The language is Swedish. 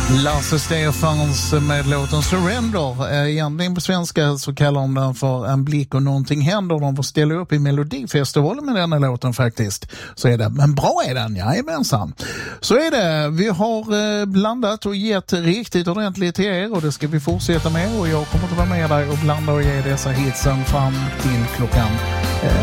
Lasse Stefans med låten Surrender. Egentligen på svenska så kallar de den för En blick och någonting händer. De får ställa upp i Melodifestivalen med denna låten faktiskt. Så är det. Men bra är den, jajamensan. Så är det. Vi har blandat och gett riktigt ordentligt till er och det ska vi fortsätta med. Och jag kommer att vara med dig och blanda och ge dessa hitsen fram till klockan